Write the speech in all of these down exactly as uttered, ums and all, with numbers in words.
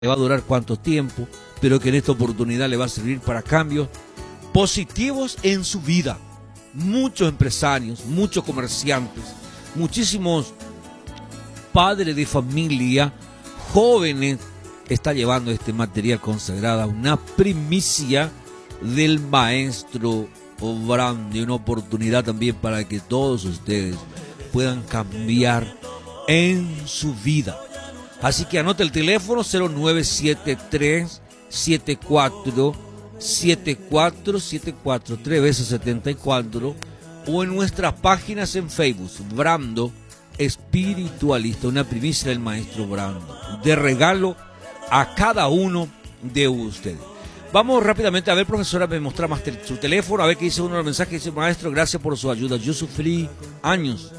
le va a durar cuánto tiempo, pero que en esta oportunidad le va a servir para cambios positivos en su vida. Muchos empresarios, muchos comerciantes, muchísimos padres de familia, jóvenes, está llevando este material consagrado, una primicia del maestro Brandi, una oportunidad también para que todos ustedes puedan cambiar en su vida. Así que anota el teléfono cero nueve siete tres, siete cuatro, siete cuatro siete cuatro, tres veces setenta y cuatro, o en nuestras páginas en Facebook, Brando Espiritualista, una primicia del maestro Brando, de regalo a cada uno de ustedes. Vamos rápidamente a ver, profesora, me muestra más te su teléfono, a ver qué dice uno de los mensajes. Dice: maestro, gracias por su ayuda. Yo sufrí años,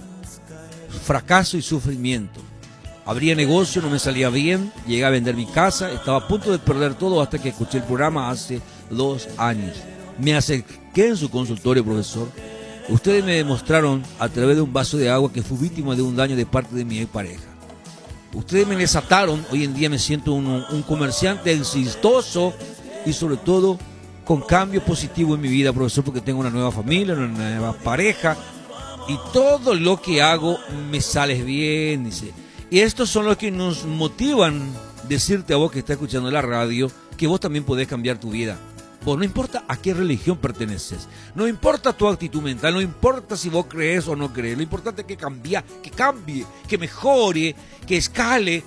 fracaso y sufrimiento. Abría negocio, no me salía bien, llegué a vender mi casa, estaba a punto de perder todo hasta que escuché el programa hace dos años. Me acerqué en su consultorio, profesor. Ustedes me demostraron a través de un vaso de agua que fui víctima de un daño de parte de mi pareja. Ustedes me desataron, hoy en día me siento un, un comerciante exitoso y sobre todo con cambio positivo en mi vida, profesor, porque tengo una nueva familia, una nueva pareja y todo lo que hago me sale bien, dice. Y estos son los que nos motivan decirte a vos que estás escuchando la radio que vos también podés cambiar tu vida. Vos, no importa a qué religión perteneces, no importa tu actitud mental, no importa si vos crees o no crees, lo importante es que cambie, que cambie, que mejore, que escale,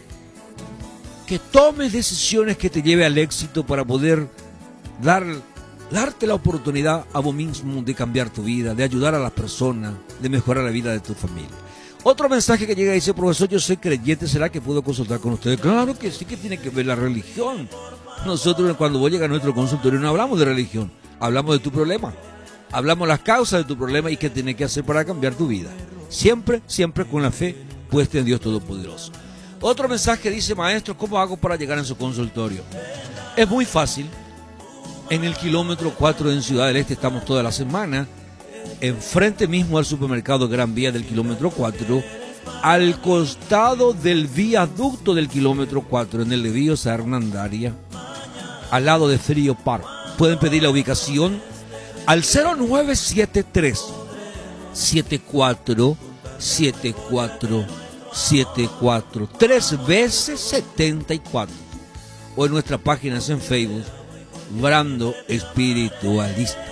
que tomes decisiones que te lleve al éxito para poder dar, darte la oportunidad a vos mismo de cambiar tu vida, de ayudar a las personas, de mejorar la vida de tu familia. Otro mensaje que llega y dice: profesor, yo soy creyente, ¿será que puedo consultar con ustedes? Claro que sí, que tiene que ver la religión. Nosotros cuando vos llegas a nuestro consultorio no hablamos de religión, hablamos de tu problema, hablamos las causas de tu problema y qué tienes que hacer para cambiar tu vida. Siempre, siempre con la fe puesta en Dios Todopoderoso. Otro mensaje dice: maestro, ¿cómo hago para llegar a su consultorio? Es muy fácil. En el kilómetro cuatro en Ciudad del Este estamos toda la semana, enfrente mismo al supermercado Gran Vía del kilómetro cuatro, al costado del viaducto del kilómetro cuatro, en el desvío San Hernandaria, al lado de Frío Park. Pueden pedir la ubicación al cero nueve siete tres, siete cuatro siete cuatro siete cuatro, tres veces setenta y cuatro, o en nuestras páginas en Facebook, Brando Espiritualista.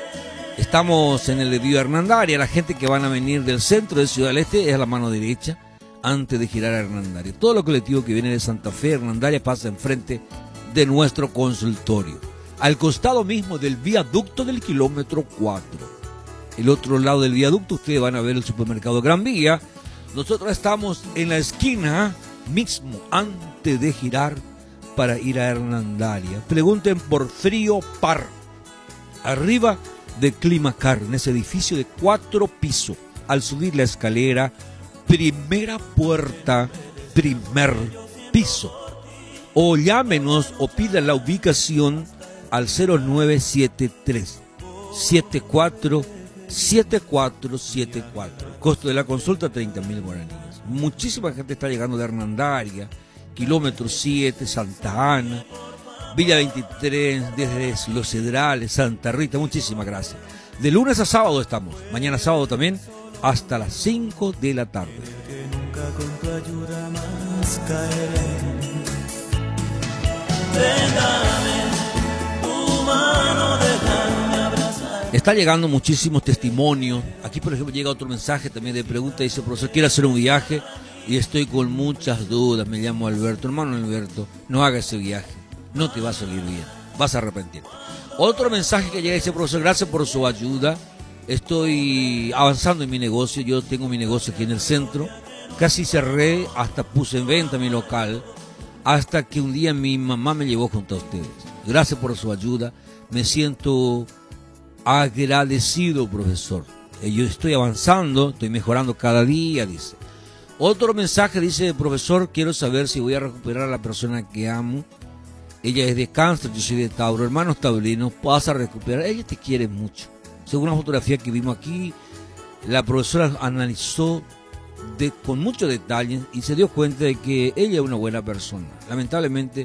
Estamos en el desvío Hernandaria. La gente que van a venir del centro de Ciudad del Este es a la mano derecha antes de girar a Hernandaria. Todo lo colectivo que viene de Santa Fe, Hernandaria, pasa enfrente de nuestro consultorio, al costado mismo del viaducto del kilómetro cuatro. El otro lado del viaducto ustedes van a ver el supermercado Gran Vía. Nosotros estamos en la esquina mismo antes de girar para ir a Hernandaria. Pregunten por Frío Par, arriba de Climacar, en ese edificio de cuatro pisos. Al subir la escalera, primera puerta, primer piso. O llámenos o pidan la ubicación al cero nueve siete tres, siete cuatro siete cuatro siete cuatro. Costo de la consulta treinta mil guaraníes. Muchísima gente está llegando de Hernandaria, kilómetro siete, Santa Ana, Villa veintitrés, desde Los Cedrales, Santa Rita. Muchísimas gracias. De lunes a sábado estamos. Mañana sábado también hasta las cinco de la tarde. Está llegando muchísimos testimonios. Aquí, por ejemplo, llega otro mensaje también de pregunta. Dice: profesor, quiero hacer un viaje y estoy con muchas dudas. Me llamo Alberto. Hermano Alberto, no haga ese viaje. No te va a salir bien, vas a arrepentirte. Otro mensaje que llega y dice: profesor, gracias por su ayuda. Estoy avanzando en mi negocio. Yo tengo mi negocio aquí en el centro. Casi cerré, hasta puse en venta mi local, hasta que un día mi mamá me llevó junto a ustedes. Gracias por su ayuda. Me siento agradecido, profesor. Yo estoy avanzando, estoy mejorando cada día, dice. Otro mensaje dice: profesor, quiero saber si voy a recuperar a la persona que amo. Ella es de Cáncer, yo soy de Tauro. Hermanos taurinos, vas a recuperar. Ella te quiere mucho. Según la fotografía que vimos aquí, la profesora analizó de, con muchos detalles y se dio cuenta de que ella es una buena persona. Lamentablemente